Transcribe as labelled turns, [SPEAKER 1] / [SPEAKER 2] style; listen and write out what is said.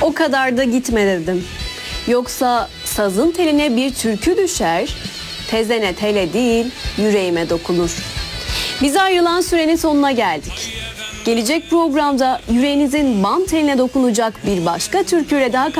[SPEAKER 1] O kadar da gitme dedim. Yoksa sazın teline bir türkü düşer, tezene tele değil yüreğime dokunur. Bize ayrılan sürenin sonuna geldik. Gelecek programda yüreğinizin bam teline dokunacak bir başka türküyle daha